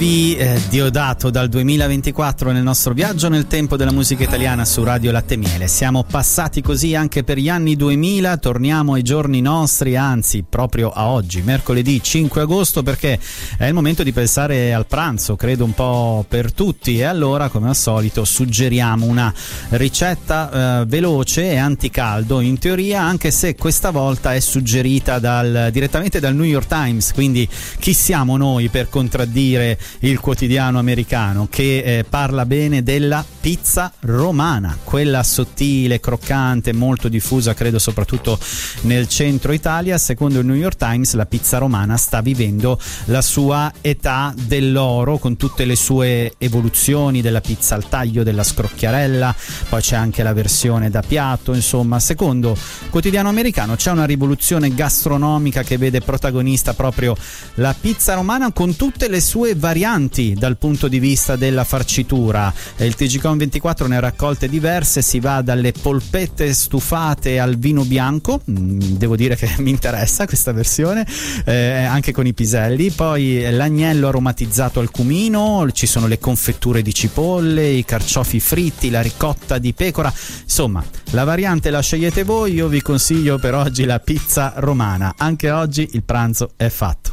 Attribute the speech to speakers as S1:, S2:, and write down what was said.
S1: Diodato dal 2024 nel nostro viaggio nel tempo della musica italiana su Radio Latte Miele. Siamo passati così anche per gli anni 2000, torniamo ai giorni nostri, anzi proprio a oggi, mercoledì 5 agosto, perché è il momento di pensare al pranzo, credo un po' per tutti, e allora come al solito suggeriamo una ricetta veloce e anticaldo in teoria, anche se questa volta è suggerita direttamente dal New York Times, quindi chi siamo noi per contraddire il quotidiano americano che parla bene della pizza romana, quella sottile, croccante, molto diffusa credo soprattutto nel centro Italia. Secondo il New York Times la pizza romana sta vivendo la sua età dell'oro, con tutte le sue evoluzioni, della pizza al taglio, della scrocchiarella, poi c'è anche la versione da piatto. Insomma, secondo il quotidiano americano c'è una rivoluzione gastronomica che vede protagonista proprio la pizza romana, con tutte le sue varianti dal punto di vista della farcitura. Il TGCOM 24 ne ha raccolte diverse, si va dalle polpette stufate al vino bianco, devo dire che mi interessa questa versione, anche con i piselli, poi l'agnello aromatizzato al cumino, ci sono le confetture di cipolle, i carciofi fritti, la ricotta di pecora. Insomma, la variante la scegliete voi, io vi consiglio per oggi la pizza romana. Anche oggi il pranzo è fatto.